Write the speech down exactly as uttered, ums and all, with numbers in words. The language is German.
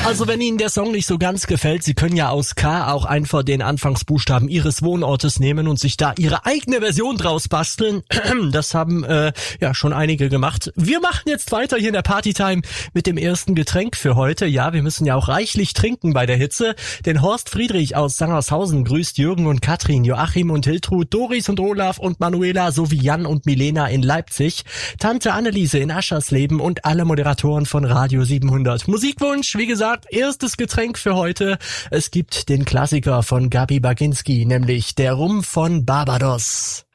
Also wenn Ihnen der Song nicht so ganz gefällt, Sie können ja aus K auch einfach den Anfangsbuchstaben Ihres Wohnortes nehmen und sich da Ihre eigene Version draus basteln. Das haben äh, ja schon einige gemacht. Wir machen jetzt weiter hier in der Partytime mit dem ersten Getränk für heute. Ja, wir müssen ja auch reichlich trinken bei der Hitze. Denn Horst Friedrich aus Sangershausen grüßt Jürgen und Katrin, Joachim und Hiltrud, Doris und Olaf und Manuela sowie Jan und Milena in Leipzig, Tante Anneliese in Aschersleben und alle Moderatoren von Radio siebenhundert. Musikwunsch, wie gesagt, erstes Getränk für heute. Es gibt den Klassiker von Gabi Baginski, nämlich der Rum von Barbados.